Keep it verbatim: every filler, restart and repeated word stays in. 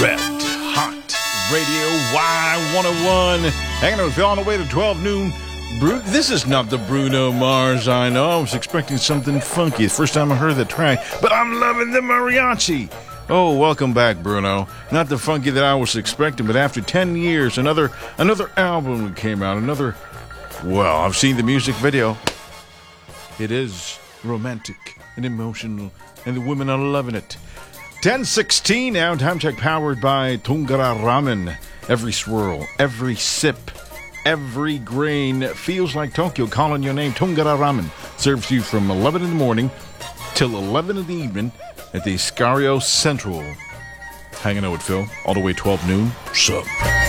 Red Hot Radio Y one oh one. Hanging out with you all the way to twelve noon. Bru- this is not the Bruno Mars I know. I was expecting something funky. The first time I heard the track, but I'm loving the mariachi. Oh, welcome back, Bruno. Not the funky that I was expecting, but after ten years, another another album came out. Another, well, I've seen the music video. It is romantic and emotional, and the women are loving it. ten sixteen now, time check powered by Tungara Ramen. Every swirl, every sip, every grain feels like Tokyo calling your name. Tungara Ramen serves you from eleven in the morning till eleven in the evening at the Scario Central. Hanging out with Phil all the way twelve noon. Sup?